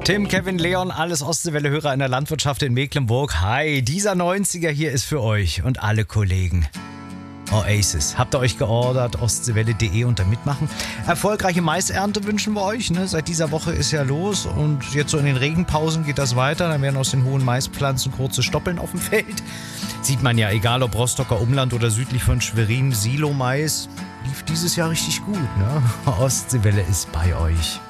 Tim, Kevin, Leon, alles Ostseewelle-Hörer in der Landwirtschaft in Mecklenburg. Hi, dieser 90er hier ist für euch und alle Kollegen. Oasis. Habt ihr euch geordert? Ostseewelle.de und da mitmachen. Erfolgreiche Maisernte wünschen wir euch. Ne? Seit dieser Woche ist ja los und jetzt so in den Regenpausen geht das weiter. Dann werden aus den hohen Maispflanzen kurze Stoppeln auf dem Feld. Sieht man ja, egal ob Rostocker Umland oder südlich von Schwerin, Silo-Mais lief dieses Jahr richtig gut. Ne? Ostseewelle ist bei euch.